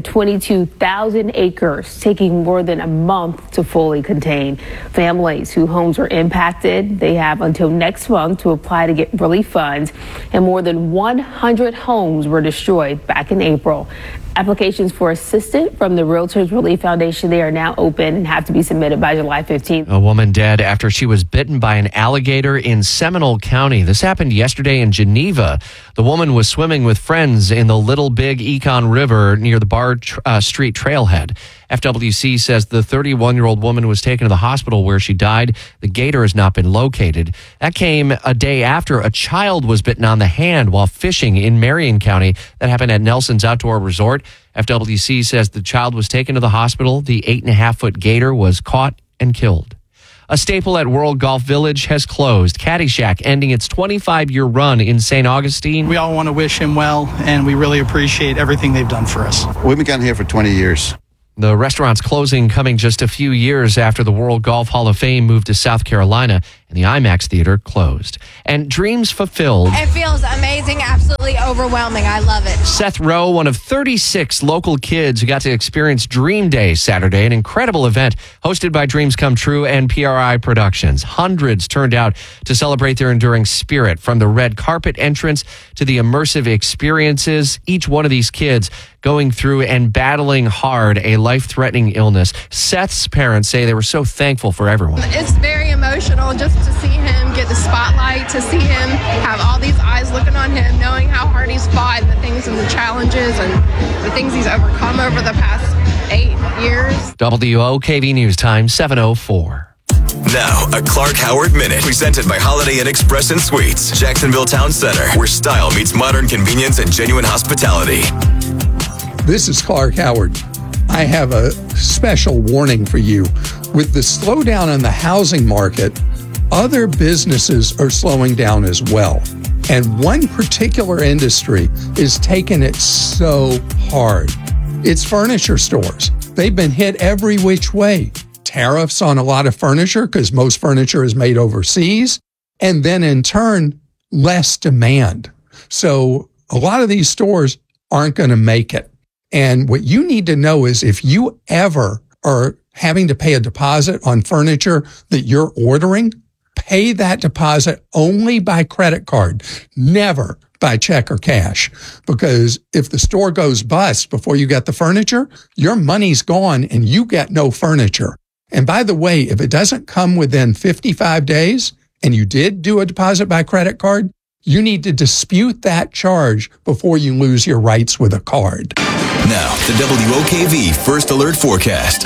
22,000 acres, taking more than a month to fully contain. Families whose homes were impacted, they have until next month to apply to get relief funds, and more than 100 homes were destroyed back in April. Applications for assistance from the Realtors Relief Foundation, they are now open and have to be submitted by July 15th. A woman dead after she was bitten by an alligator in Seminole County. This happened yesterday in Geneva. The woman was swimming with friends in the Little Big Econ River near the Bard Street trailhead. FWC says the 31-year-old woman was taken to the hospital where she died. The gator has not been located. That came a day after a child was bitten on the hand while fishing in Marion County. That happened at Nelson's Outdoor Resort. FWC says the child was taken to the hospital. The 8.5-foot gator was caught and killed. A staple at World Golf Village has closed. Caddyshack ending its 25-year run in St. Augustine. We all want to wish him well, and we really appreciate everything they've done for us. We've been down here for 20 years. The restaurant's closing coming just a few years after the World Golf Hall of Fame moved to South Carolina and the IMAX Theater closed. And dreams fulfilled. It feels amazing, absolutely overwhelming. I love it. Seth Rowe, one of 36 local kids who got to experience Dream Day Saturday, an incredible event hosted by Dreams Come True and PRI Productions. Hundreds turned out to celebrate their enduring spirit, from the red carpet entrance to the immersive experiences. Each one of these kids going through and battling hard a life-threatening illness. Seth's parents say they were so thankful for everyone. It's very emotional just to see him get the spotlight, to see him have all these eyes looking on him, knowing how hard he's fought and the things and the challenges and the things he's overcome over the past 8 years. WOKV News Time, 7:04. Now, a Clark Howard Minute, presented by Holiday Inn Express and Suites, Jacksonville Town Center, where style meets modern convenience and genuine hospitality. This is Clark Howard. I have a special warning for you. With the slowdown in the housing market, other businesses are slowing down as well. And one particular industry is taking it so hard. It's furniture stores. They've been hit every which way. Tariffs on a lot of furniture, because most furniture is made overseas, and then in turn, less demand. So a lot of these stores aren't going to make it. And what you need to know is if you ever are having to pay a deposit on furniture that you're ordering, pay that deposit only by credit card, never by check or cash. Because if the store goes bust before you get the furniture, your money's gone and you get no furniture. And by the way, if it doesn't come within 55 days and you did do a deposit by credit card, you need to dispute that charge before you lose your rights with a card. Now, the WOKV First Alert Forecast.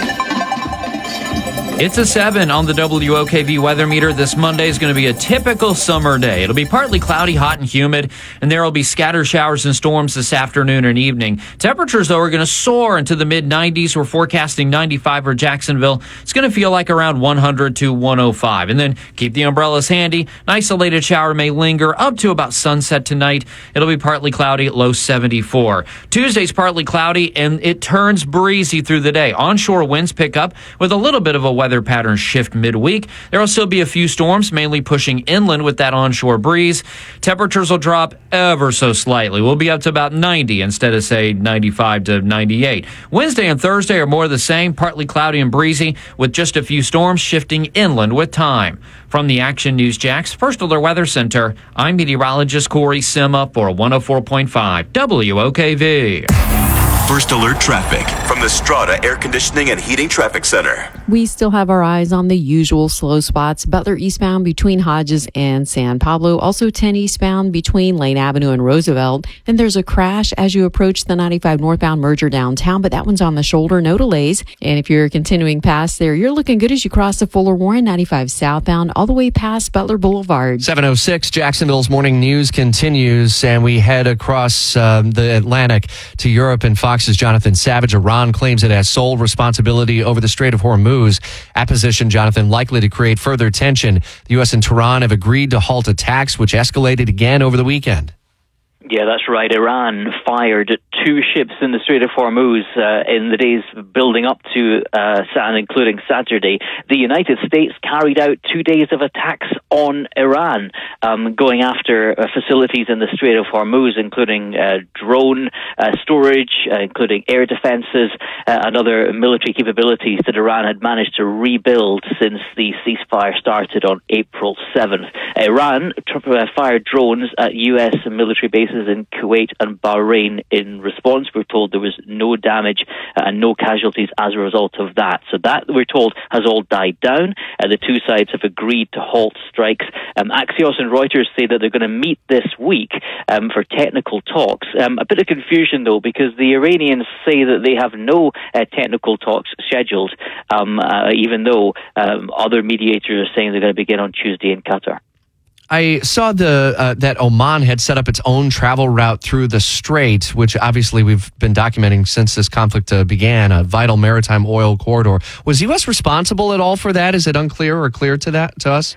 It's a 7 on the WOKV weather meter. This Monday is going to be a typical summer day. It'll be partly cloudy, hot, and humid, and there will be scattered showers and storms this afternoon and evening. Temperatures, though, are going to soar into the mid-90s. We're forecasting 95 for Jacksonville. It's going to feel like around 100 to 105. And then keep the umbrellas handy. An isolated shower may linger up to about sunset tonight. It'll be partly cloudy at low 74. Tuesday's partly cloudy, and it turns breezy through the day. Onshore winds pick up with a little bit of a weather pattern shift midweek. There will still be a few storms, mainly pushing inland with that onshore breeze. Temperatures will drop ever so slightly. We'll be up to about 90 instead of, say, 95 to 98. Wednesday and Thursday are more the same, partly cloudy and breezy, with just a few storms shifting inland with time. From the Action News Jax First Alert Weather Center, I'm meteorologist Corey Sima for 104.5 WOKV. First Alert Traffic from the Strata Air Conditioning and Heating Traffic Center. We still have our eyes on the usual slow spots. Butler eastbound between Hodges and San Pablo. Also 10 eastbound between Lane Avenue and Roosevelt. Then there's a crash as you approach the 95 northbound merger downtown, but that one's on the shoulder. No delays. And if you're continuing past there, you're looking good as you cross the Fuller Warren 95 southbound all the way past Butler Boulevard. 7:06, Jacksonville's morning news continues, and we head across the Atlantic to Europe and Fox's Jonathan Savage. Iran claims it has sole responsibility over the Strait of Hormuz. Opposition, Jonathan, likely to create further tension. The U.S. and Tehran have agreed to halt attacks, which escalated again over the weekend. Yeah, that's right. Iran fired 2 ships in the Strait of Hormuz in the days building up to including Saturday. The United States carried out 2 days of attacks on Iran, going after facilities in the Strait of Hormuz, including drone storage, including air defenses, and other military capabilities that Iran had managed to rebuild since the ceasefire started on April 7th. Iran fired drones at U.S. military bases bases in Kuwait and Bahrain in response. We're told there was no damage and no casualties as a result of that. So that, we're told, has all died down. The two sides have agreed to halt strikes. Axios and Reuters say that they're going to meet this week for technical talks. A bit of confusion, though, because the Iranians say that they have no technical talks scheduled, even though other mediators are saying they're going to begin on Tuesday in Qatar. I saw that Oman had set up its own travel route through the Strait, which obviously we've been documenting since this conflict began, a vital maritime oil corridor. Was the U.S. responsible at all for that? Is it unclear or clear to us?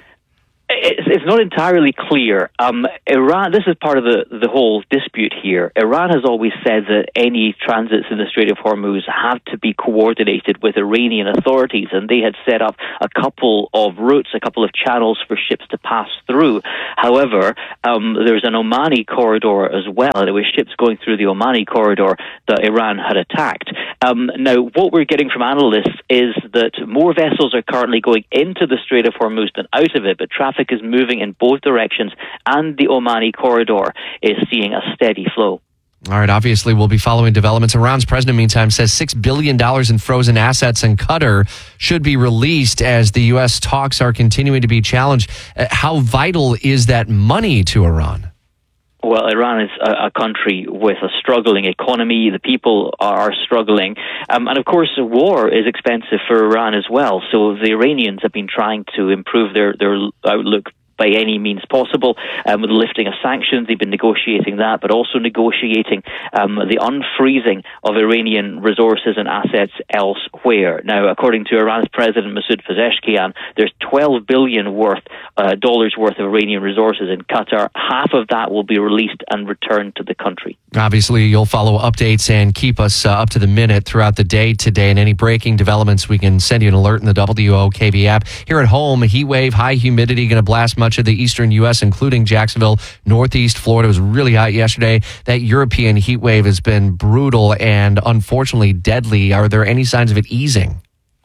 It's not entirely clear. Iran, this is part of the whole dispute here. Iran has always said that any transits in the Strait of Hormuz have to be coordinated with Iranian authorities, and they had set up a couple of routes, a couple of channels for ships to pass through. However, there's an Omani corridor as well, and it was ships going through the Omani corridor that Iran had attacked. Now, what we're getting from analysts is that more vessels are currently going into the Strait of Hormuz than out of it, but traffic is moving in both directions, and the Omani corridor is seeing a steady flow. All right, obviously we'll be following developments. Iran's president, meantime, says $6 billion in frozen assets in Qatar should be released as the U.S. talks are continuing to be challenged. How vital is that money to Iran? Well, Iran is a country with a struggling economy. The people are struggling. And of course, war is expensive for Iran as well. So the Iranians have been trying to improve their outlook by any means possible. With the lifting of sanctions, they've been negotiating that, but also negotiating the unfreezing of Iranian resources and assets elsewhere. Now, according to Iran's president, Masoud Pezeshkian, there's $12 billion dollars worth of Iranian resources in Qatar. Half of that will be released and returned to the country. Obviously, you'll follow updates and keep us up to the minute throughout the day today. And any breaking developments, we can send you an alert in the WOKV app. Here at home, a heat wave, high humidity, going to blast much of the eastern U.S., including Jacksonville, northeast Florida. It was really hot yesterday. That European heat wave has been brutal and unfortunately deadly. Are there any signs of it easing?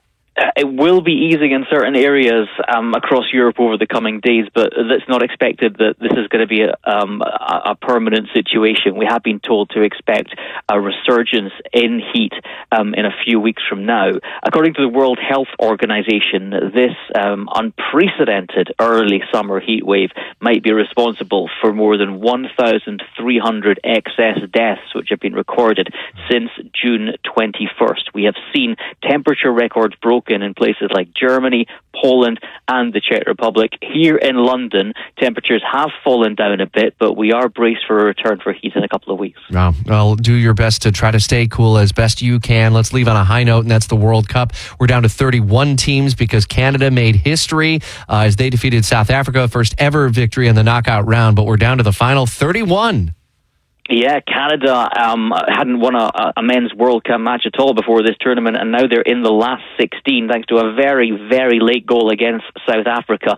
It will be easing in certain areas across Europe over the coming days, but it's not expected that this is going to be a permanent situation. We have been told to expect a resurgence in heat in a few weeks from now. According to the World Health Organization, this unprecedented early summer heat wave might be responsible for more than 1,300 excess deaths, which have been recorded since June 21st. We have seen temperature records broken in places like Germany, Poland, and the Czech Republic. Here in London, temperatures have fallen down a bit, but we are braced for a return for heat in a couple of weeks. Well, do your best to try to stay cool as best you can. Let's leave on a high note, and that's the World Cup. We're down to 31 teams because Canada made history as they defeated South Africa, first ever victory in the knockout round, but we're down to the final 31. Yeah, Canada hadn't won a men's World Cup match at all before this tournament, and now they're in the last 16 thanks to a very, very late goal against South Africa.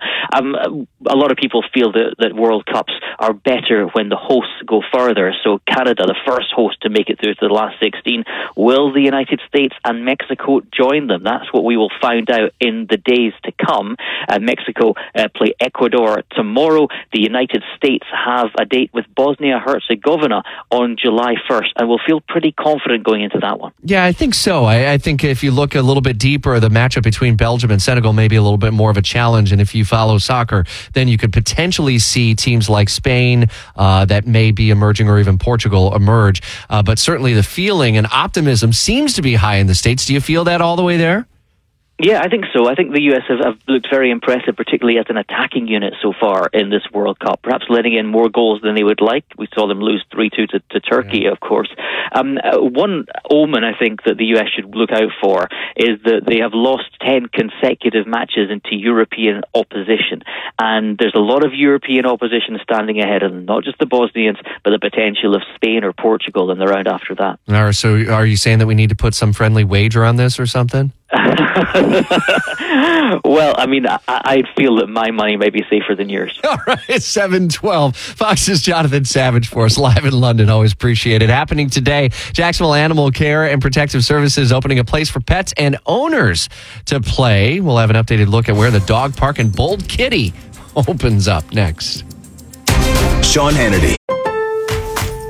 A lot of people feel that World Cups are better when the hosts go further. So Canada, the first host to make it through to the last 16, will the United States and Mexico join them? That's what we will find out in the days to come. Mexico play Ecuador tomorrow. The United States have a date with Bosnia-Herzegovina on July 1st, and we'll feel pretty confident going into that one. Yeah, I think so. I think if you look a little bit deeper, the matchup between Belgium and Senegal may be a little bit more of a challenge, and if you follow soccer, then you could potentially see teams like Spain that may be emerging, or even Portugal emerge. But certainly the feeling and optimism seems to be high in the States. Do you feel that all the way there? Yeah, I think so. I think the US have looked very impressive, particularly as an attacking unit so far in this World Cup, perhaps letting in more goals than they would like. We saw them lose 3-2 to Turkey, of course. One omen I think that the US should look out for is that they have lost 10 consecutive matches into European opposition. And there's a lot of European opposition standing ahead of them, not just the Bosnians, but the potential of Spain or Portugal in the round after that. All right, so are you saying that we need to put some friendly wager on this or something? Well, I mean, I feel that my money may be safer than yours. All right, 7:12. Fox's Jonathan Savage for us live in London. Always appreciate it. Happening today, Jacksonville Animal Care and Protective Services opening a place for pets and owners to play. We'll have an updated look at where the dog park in Bold Kitty opens up next. Sean Hannity.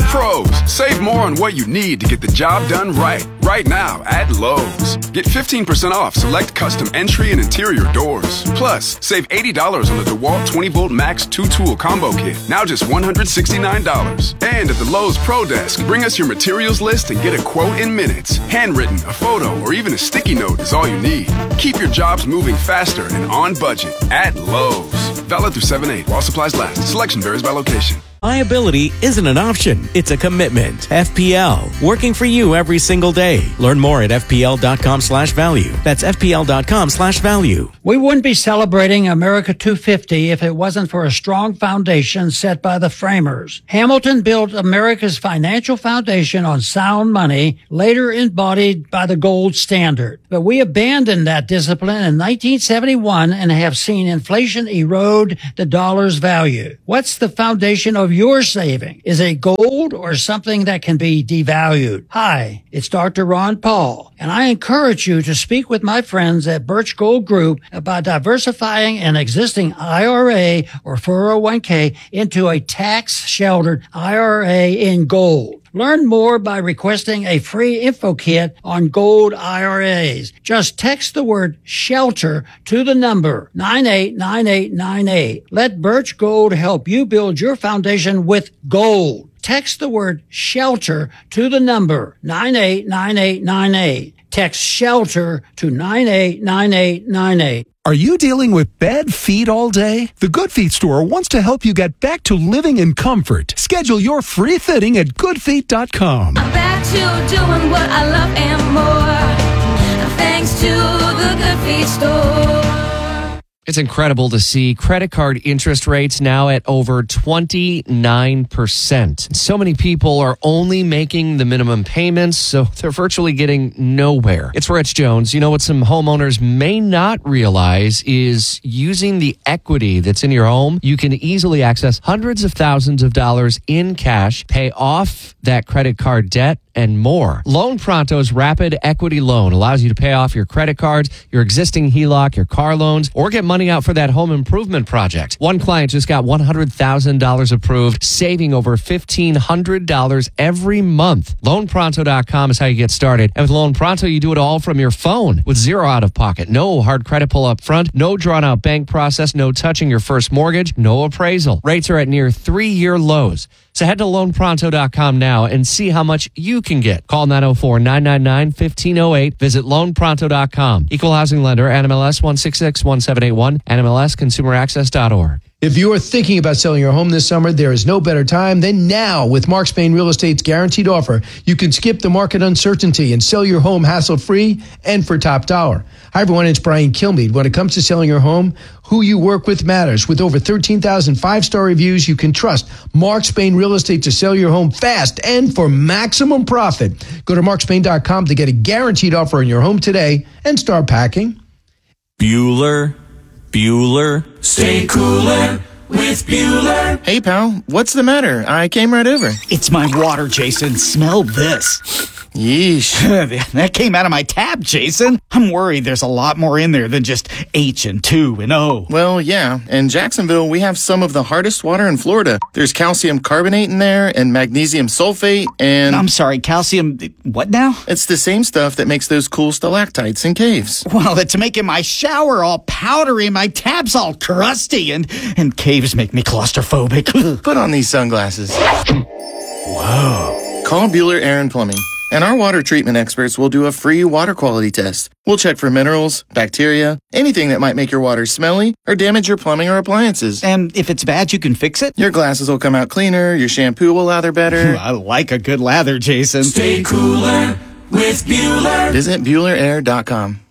Pros, save more on what you need to get the job done right now at Lowe's. Get 15% off select custom entry and interior doors. Plus, save $80 on the DeWalt 20-volt Max 2-tool combo kit, now just $169. And at the Lowe's Pro Desk, bring us your materials list and get a quote in minutes. Handwritten, a photo, or even a sticky note is all you need. Keep your jobs moving faster and on budget at Lowe's. Valid through 7/8 while supplies last. Selection varies by location. Liability isn't an option, it's a commitment. FPL, working for you every single day. Learn more at fpl.com/value. That's fpl.com/value. We wouldn't be celebrating America 250 if it wasn't for a strong foundation set by the framers. Hamilton built America's financial foundation on sound money, later embodied by the gold standard. But we abandoned that discipline in 1971 and have seen inflation erode the dollar's value. What's the foundation of your saving? Is it gold or something that can be devalued? Hi, it's Dr. Ron Paul, and I encourage you to speak with my friends at Birch Gold Group about diversifying an existing IRA or 401k into a tax-sheltered IRA in gold. Learn more by requesting a free info kit on gold IRAs. Just text the word SHELTER to the number 989898. Let Birch Gold help you build your foundation with gold. Text the word SHELTER to the number 989898. Text SHELTER to 989898. Are you dealing with bad feet all day? The Good Feet store wants to help you get back to living in comfort. Schedule your free fitting at goodfeet.com. I'm back to doing what I love and more, thanks to the Good Feet store. It's incredible to see credit card interest rates now at over 29%. So many people are only making the minimum payments, so they're virtually getting nowhere. It's Rich Jones. You know what some homeowners may not realize is using the equity that's in your home, you can easily access hundreds of thousands of dollars in cash, pay off that credit card debt, and more. Loan Pronto's Rapid Equity Loan allows you to pay off your credit cards, your existing HELOC, your car loans, or get money out for that home improvement project. One client just got $100,000 approved, saving over $1,500 every month. LoanPronto.com is how you get started. And with Loan Pronto, you do it all from your phone with zero out of pocket. No hard credit pull up front, no drawn out bank process, no touching your first mortgage, no appraisal. Rates are at near 3-year lows. So head to loanpronto.com now and see how much you can get. Call 904-999-1508. Visit loanpronto.com. Equal housing lender, NMLS 1661781, NMLSconsumeraccess.org. If you are thinking about selling your home this summer, there is no better time than now. With Mark Spain Real Estate's guaranteed offer, you can skip the market uncertainty and sell your home hassle-free and for top dollar. Hi, everyone. It's Brian Kilmeade. When it comes to selling your home, who you work with matters. With over 13,000 five-star reviews, you can trust Mark Spain Real Estate to sell your home fast and for maximum profit. Go to markspain.com to get a guaranteed offer on your home today and start packing. Bueller. Stay cooler with Bueller. Hey, pal, what's the matter? I came right over. It's my water, Jason. Smell this. Yeesh. That came out of my tap, Jason. I'm worried there's a lot more in there than just H and 2 and O. Well, yeah. In Jacksonville, we have some of the hardest water in Florida. There's calcium carbonate in there and magnesium sulfate and... I'm sorry, calcium... what now? It's the same stuff that makes those cool stalactites in caves. Well, it's making my shower all powdery, my tap's all crusty, and caves make me claustrophobic. Put on these sunglasses. Whoa. Call Bueller Air and Plumbing, and our water treatment experts will do a free water quality test. We'll check for minerals, bacteria, anything that might make your water smelly or damage your plumbing or appliances. And if it's bad, you can fix it? Your glasses will come out cleaner, your shampoo will lather better. I like a good lather, Jason. Stay cooler with Bueller. Visit BuellerAir.com.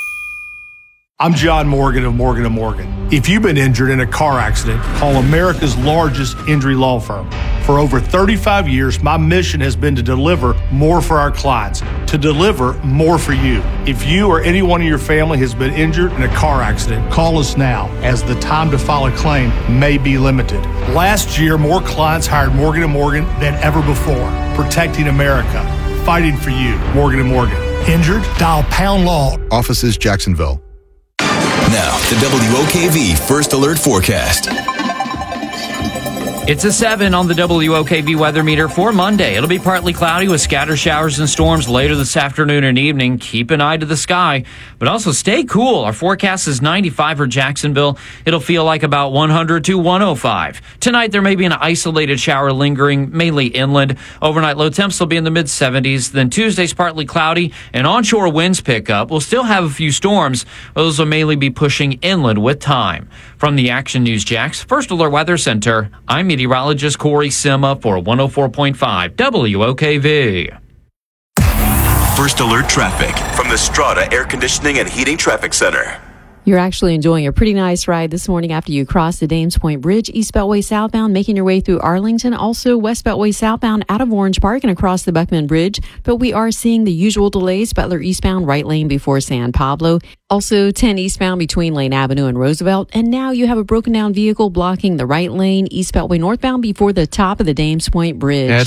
I'm John Morgan of Morgan & Morgan. If you've been injured in a car accident, call America's largest injury law firm. For over 35 years, my mission has been to deliver more for our clients, to deliver more for you. If you or anyone in your family has been injured in a car accident, call us now, as the time to file a claim may be limited. Last year, more clients hired Morgan & Morgan than ever before, protecting America, fighting for you. Morgan & Morgan. Injured? Dial Pound Law. Offices Jacksonville. Now, the WOKV First Alert Forecast. It's a 7 on the WOKV weather meter for Monday. It'll be partly cloudy with scattered showers and storms later this afternoon and evening. Keep an eye to the sky, but also stay cool. Our forecast is 95 for Jacksonville. It'll feel like about 100 to 105. Tonight, there may be an isolated shower lingering, mainly inland. Overnight low temps will be in the mid-70s. Then Tuesday's partly cloudy and onshore winds pick up. We'll still have a few storms. Those will mainly be pushing inland with time. From the Action News Jax First Alert Weather Center, I'm meteorologist Corey Sima for 104.5 WOKV. First Alert Traffic from the Strata Air Conditioning and Heating Traffic Center. You're actually enjoying a pretty nice ride this morning after you cross the Dames Point Bridge, East Beltway southbound, making your way through Arlington, also West Beltway southbound out of Orange Park and across the Buckman Bridge. But we are seeing the usual delays, Butler eastbound, right lane before San Pablo. Also 10 eastbound between Lane Avenue and Roosevelt. And now you have a broken down vehicle blocking the right lane, East Beltway northbound before the top of the Dames Point Bridge.